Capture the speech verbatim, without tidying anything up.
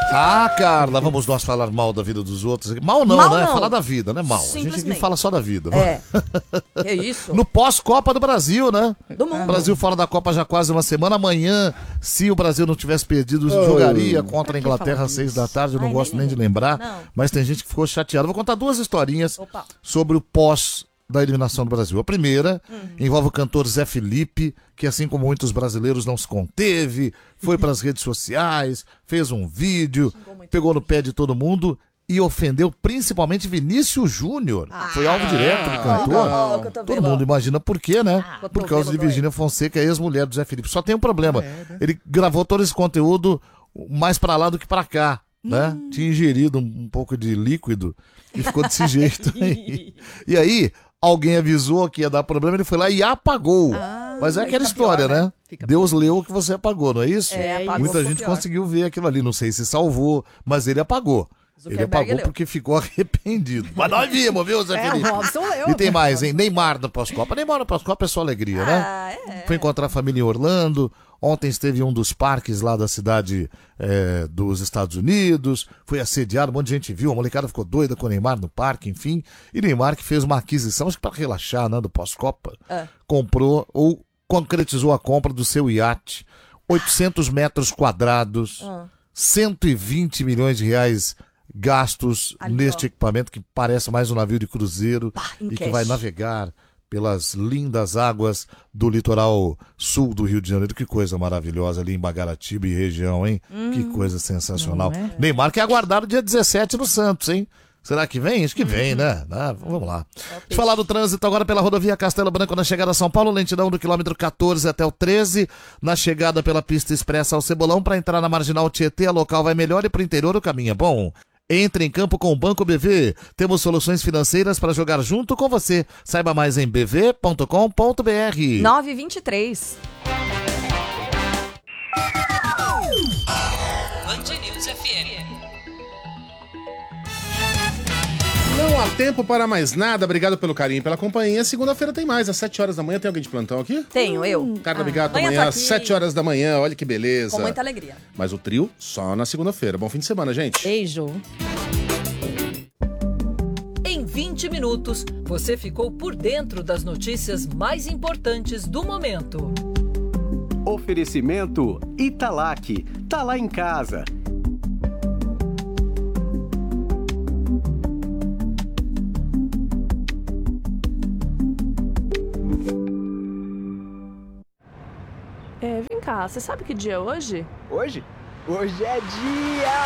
Ah, Carla, vamos nós falar mal da vida dos outros. Mal não, Mal né? não. Falar da vida, né? Mal. A gente aqui fala só da vida. É. Que isso? No pós-Copa do Brasil, né? Do mundo. O Brasil fora da Copa já quase uma semana. Amanhã, se o Brasil não tivesse perdido, jogaria contra a Inglaterra às seis da tarde. Eu não Ai, gosto nem nem de lembrar. Não. Mas tem gente que ficou chateada. Vou contar duas historinhas Opa. sobre o pós da eliminação do Brasil. A primeira Uhum. envolve o cantor Zé Felipe, que assim como muitos brasileiros não se conteve, foi para as redes sociais, fez um vídeo, pegou no pé de todo mundo e ofendeu principalmente Vinícius Júnior. Ah. Foi alvo direto do cantor. Oh, cotovelo. Todo mundo imagina por quê, né? Ah, por causa de cotovelo Virgínia Fonseca, ex-mulher do Zé Felipe. Só tem um problema. Ele gravou todo esse conteúdo mais pra lá do que pra cá, né? Hum. Tinha ingerido um, um pouco de líquido e ficou desse jeito aí. E aí, alguém avisou que ia dar problema, ele foi lá e apagou. Ah, Mas é aí aquela fica história, pior, né? Deus leu o que você apagou, não é isso? É, apagou, Muita ficou gente pior. conseguiu ver aquilo ali. Não sei se salvou, mas ele apagou. Ele Zuckerberg apagou leu. porque ficou arrependido. Mas nós vimos, viu, Zé É, Felipe? o Robson leu. E tem mais, hein? Neymar no pós-Copa. Neymar no pós-Copa é só alegria, né? Ah, é. Foi encontrar a família em Orlando. Ontem esteve em um dos parques lá da cidade é, dos Estados Unidos. Foi assediado, um monte de gente viu. A molecada ficou doida com o Neymar no parque, enfim. E Neymar que fez uma aquisição, acho que para relaxar, né, do pós-Copa. Ah. Comprou ou concretizou a compra do seu iate. oitocentos metros quadrados, Ah. cento e vinte milhões de reais gastos Ali, neste ó. equipamento que parece mais um navio de cruzeiro Pá, em e que cash. vai navegar pelas lindas águas do litoral sul do Rio de Janeiro. Que coisa maravilhosa ali em Bagaratiba e região, hein? Que coisa sensacional. não é? Neymar que é aguardado dia dezessete no Santos, hein? Será que vem? Acho que vem, né? Ah, vamos lá. Deixa eu falar do trânsito agora pela rodovia Castelo Branco na chegada a São Paulo, lentidão do quilômetro quatorze até o treze, na chegada pela pista expressa ao Cebolão, para entrar na Marginal Tietê, a local vai melhor e para o interior o caminho é bom. Entre em campo com o Banco B V. Temos soluções financeiras para jogar junto com você. Saiba mais em b v ponto com ponto b r. nove e vinte e três. Band News F M. Não há tempo para mais nada. Obrigado pelo carinho e pela companhia. Segunda-feira tem mais. Às sete horas da manhã tem alguém de plantão aqui? Tenho, eu. Carla Ah, Bigato, amanhã amanhã tô às aqui. sete horas da manhã. Olha que beleza. Com muita alegria. Mas o trio só na segunda-feira. Bom fim de semana, gente. Beijo. Em vinte minutos, você ficou por dentro das notícias mais importantes do momento. Oferecimento Italac. Tá lá em casa. É, vem cá, você sabe que dia é hoje? Hoje? Hoje é dia!